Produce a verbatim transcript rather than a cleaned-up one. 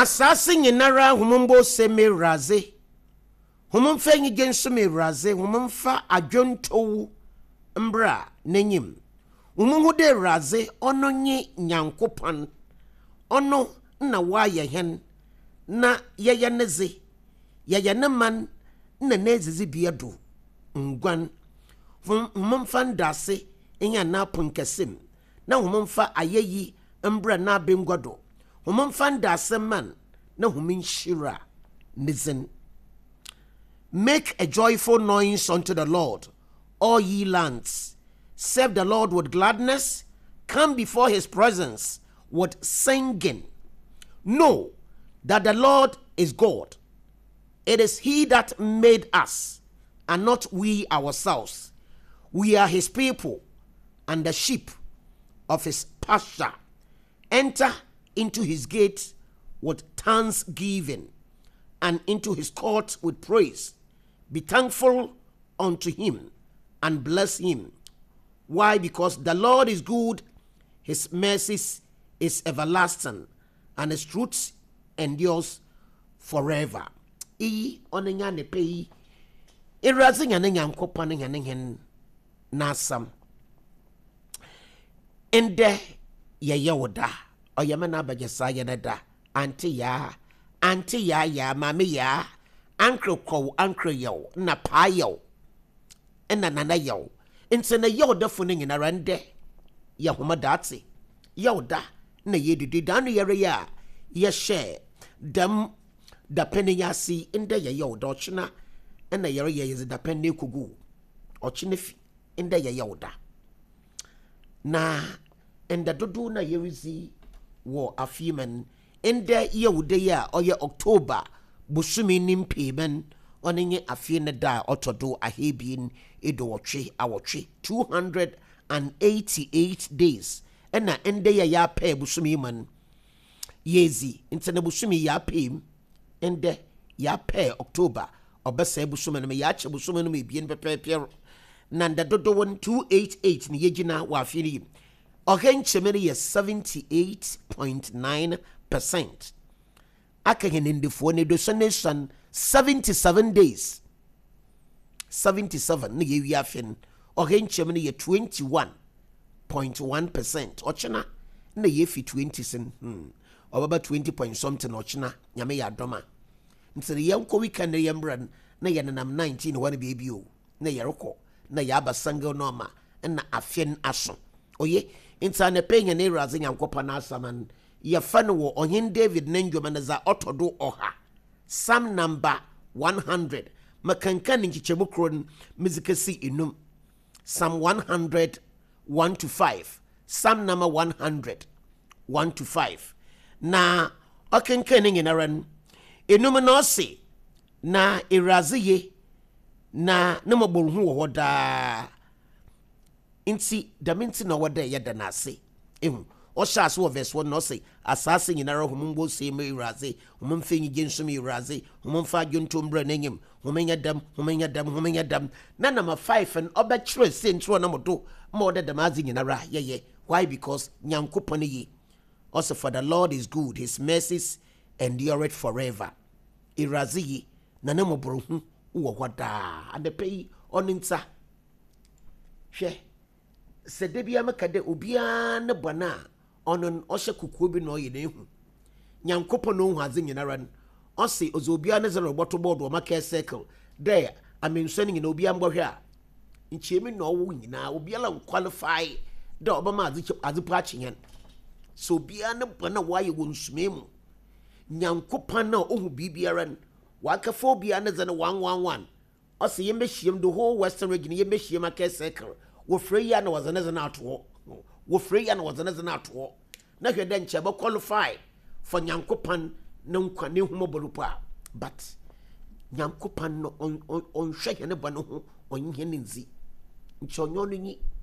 Assassin Yenara, Humumbo Seme Raze, Humum Fang against me Raze, Humumfa a Jonto Umbra, Nenim, Umude Raze, Ono Ye Nyankopan, Ono na waya hen, na yayaneze, yayanaman, na nezi biadu, Ngwan, Humumfan Dase, Enya na Punkasim, na Humumfa Ayeyi, Umbra na Bimgodo. Humumfan Dase man, na Humin Shira, Nizen. Make a joyful noise unto the Lord, all ye lands. Serve the Lord with gladness. Come before his presence with singing. Know that the Lord is God. It is he that made us, and not we ourselves. We are his people, and the sheep of his pasture. Enter into his gates with thanksgiving, and into his court with praise. Be thankful unto him, and bless him. Why? Because the Lord is good, his mercies is everlasting, and his truth endures forever. E onenya ne pei irazi nyane nyankopa ne nyane hen nasam ende ye yewoda oyeme na abagesa ye da anti ya anti ya ya mame ya ankre ko ankre yo na pa yo ena nana yo ente na yewoda fo ne nyina rande ye homa date yewoda na ye didi dan yere ya ye share dem da penny yasi inde ye yewoda ochina ena yere ye is da penny kugu ochine fi inde ye yewoda na enda dodo na yerizi wo afimen inde yewoda ya oye October busumi nimpemen onenye afine da otodo ahebin edowotwe awotwe two hundred eighty-eight days ena ende ya ya pe busumi man yezi intene busumi ya pe ende ya pe October obese busumi no ya che busumi no ebien pepepe nanda dodo one two eighty-eight ni yegina wa afine ohenchemere ye seventy-eight point nine percent akahen indifo ne do sonation seventy-seven days seventy-seven ne ye wi afin ohenchemere ye twenty-one point one percent ochina na ye fi twenty sen hmm obaba twenty point something ochina nyame ya doma ntire ye nko weekend ye mbran na ye nanam nineteen one baby o na ye roko na ya basango norma na afien aso oye intane penya ne raze nyankopa na asaman ye fan wo ohin David Nenjoma na za otodo oha Psalm number one hundred makankan nkichemu kron mizikasi inum Psalm one hundred one to five Psalm number one hundred one to five na okenkan nginaran inum no se na iraziye na namabolu wo hoda inti daminti na woda yeda na ase ehu osha so verse one no say asase nyinara homumbo se me iraze homumfenyi gensum iraze homumfa gontombra nanyem homenya dam homenya dam homenya dam na number five and obetro se ntro na modo ma oda damazi nyinara yeye why because nyankopon yi also for the Lord is good, his mercies endure forever iraze yi na na mobro hu wo hoda and the pay oninta hwe se debia makade obia ne bona onon ohye kukuo bi no ye na ehu nyankopon no hu aze nyinara o se ozobia ne zero bottle board o maka circle there amenso ni na obia mbohwe a nchiemi no wo nyina obia la qualify da obama aze aze pachi yen so obia ne bona waye wonsumemu nyankopon na ohu bibiara wakafo obia ne ze ne one one one o se yemehiem the whole western region yemehiem maka circle wo freya na wazane ze na ato wo freya na wazane ze na ato na hwede nche ba qualify for nyankopan na nkwane humobolupa but nyankopan no on on hwehye ne ba no ho onye ne nzi nchonyo no nyi